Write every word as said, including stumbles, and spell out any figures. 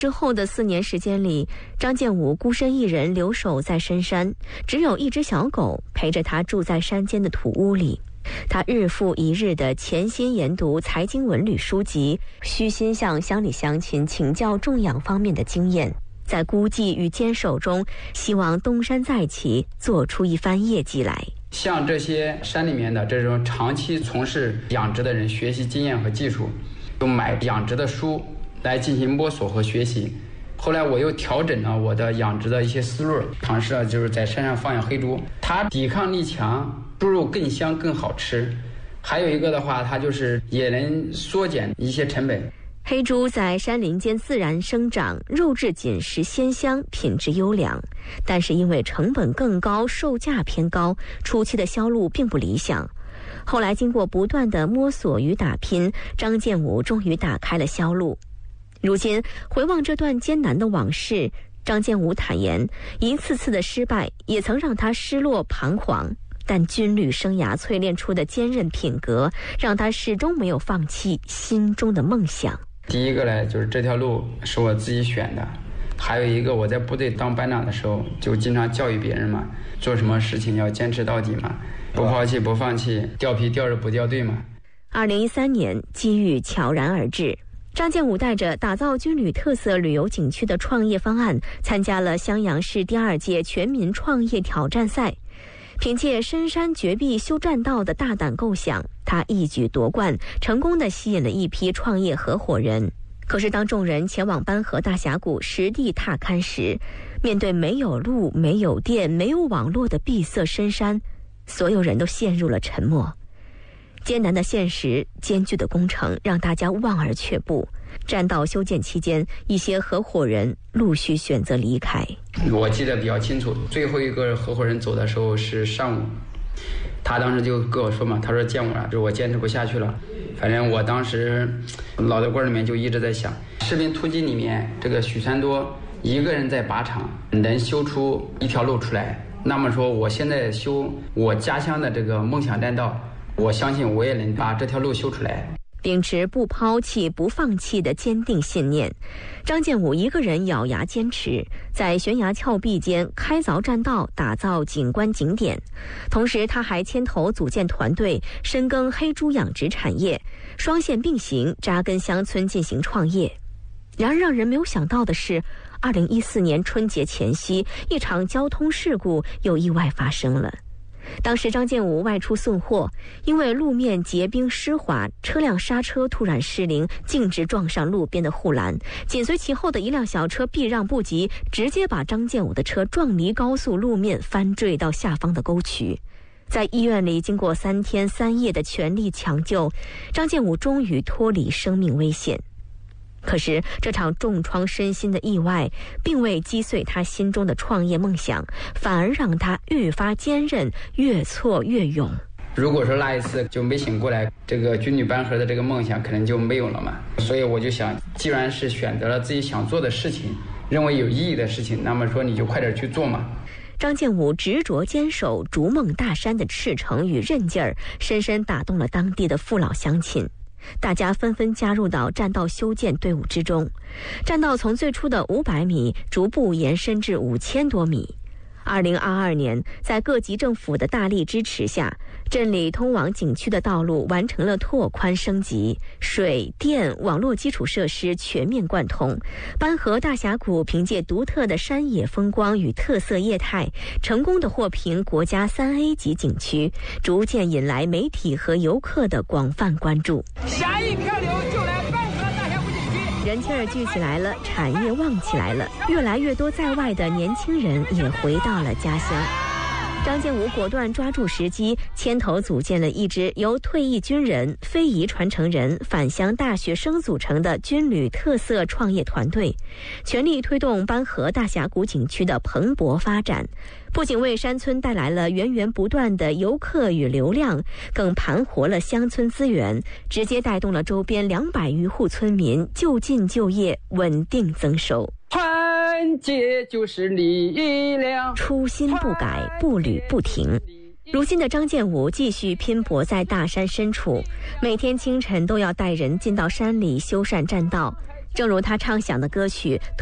之后的四年时间里，张建武孤身一人留守在深山，只有一只小狗陪着他住在山间的土屋里。他日复一日地潜心研读财经文旅书籍，虚心向乡里乡亲请教种养方面的经验，在孤寂与坚守中，希望东山再起，做出一番业绩来。 向这些山里面的这种长期从事养殖的人学习经验和技术，就买养殖的书来进行摸索和学习。后来我又调整了我的养殖的一些思路，尝试了就是在山上放养黑猪，它抵抗力强，猪肉更香更好吃。还有一个的话，它就是也能缩减一些成本。 黑猪在山林间自然生长，肉质紧实鲜香，品质优良。但是因为成本更高，售价偏高，初期的销路并不理想。后来经过不断的摸索与打拼，张建武终于打开了销路。如今回望这段艰难的往事，张建武坦言，一次次的失败也曾让他失落彷徨，但军旅生涯淬炼出的坚韧品格，让他始终没有放弃心中的梦想。 第一个呢，就是这条路是我自己选的，还有一个我在部队当班长的时候就经常教育别人嘛，做什么事情要坚持到底嘛，不抛弃不放弃，掉皮掉肉不掉队嘛。 二零一三年，机遇悄然而至，张建武带着打造军旅特色旅游景区的创业方案，参加了襄阳市第二届全民创业挑战赛。凭借深山绝壁修栈道的大胆构想，他一举夺冠，成功地吸引了一批创业合伙人。可是当众人前往班河大峡谷实地踏勘时，面对没有路、没有电、没有网络的闭塞深山，所有人都陷入了沉默。艰难的现实，艰巨的工程让大家望而却步。栈道修建期间，一些合伙人陆续选择离开。 我记得比较清楚，最后一个合伙人走的时候是上午，他当时就跟我说嘛，他说建武啊，就是我坚持不下去了。反正我当时脑袋瓜里面就一直在想，士兵突击里面这个许三多一个人在靶场能修出一条路出来，那么说我现在修我家乡的这个梦想栈道，我相信我也能把这条路修出来。 秉持不抛弃不放弃的坚定信念，张建武一个人咬牙坚持，在悬崖峭壁间开凿栈道，打造景观景点。同时他还牵头组建团队，深耕黑猪养殖产业，双线并行，扎根乡村进行创业。然而让人没有想到的是，二零一四年春节前夕，一场交通事故又意外发生了。当时张建武外出送货，因为路面结冰湿滑，车辆刹车突然失灵，径直撞上路边的护栏，紧随其后的一辆小车避让不及，直接把张建武的车撞离高速路面，翻坠到下方的沟渠。在医院里经过三天三夜的全力抢救，张建武终于脱离生命危险。可是这场重创身心的意外并未击碎他心中的创业梦想，反而让他愈发坚韧，越挫越勇。 如果说那一次就没醒过来，这个军旅班河的这个梦想可能就没有了嘛。所以我就想，既然是选择了自己想做的事情，认为有意义的事情，那么说你就快点去做嘛。 张建武执着坚守逐梦大山的赤诚与韧劲儿，深深打动了当地的父老乡亲。大家纷纷加入到栈道修建队伍之中，栈道从最初的五百米逐步延伸至五千多米。二零二二年，在各级政府的大力支持下，镇里通往景区的道路完成了拓宽升级，水电网络基础设施全面贯通。班河大峡谷凭借独特的山野风光与特色业态，成功的获评国家三 A 级景区，逐渐引来媒体和游客的广泛关注。 下一漂流就来班河大峡谷景区， 人气儿聚起来了，产业旺起来了，越来越多在外的年轻人也回到了家乡。张建武果断抓住时机，牵头组建了一支由退役军人、非遗传承人、返乡大学生组成的军旅特色创业团队，全力推动班河大峡谷景区的蓬勃发展。不仅为山村带来了源源不断的游客与流量，更盘活了乡村资源，直接带动了周边两百余户村民就近就业，稳定增收。 团结就是力量， 初心不改，步履不停。如今的张建武继续拼搏在大山深处，每天清晨都要带人进到山里修缮栈道。 正如他唱响的歌曲。